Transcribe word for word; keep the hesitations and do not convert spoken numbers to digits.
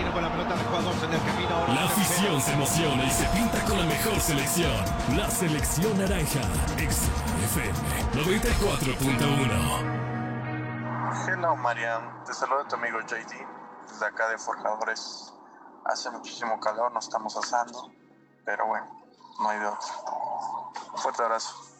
viene con la pelota de jugadores en el camino. Ahora La afición se emociona y se pinta con la mejor selección. La selección naranja. X F M noventa y cuatro punto uno. Hello, Marian. Te saluda tu amigo J D desde acá de Forjadores. Hace muchísimo calor, nos estamos asando, pero bueno, no hay de otra. Un fuerte abrazo.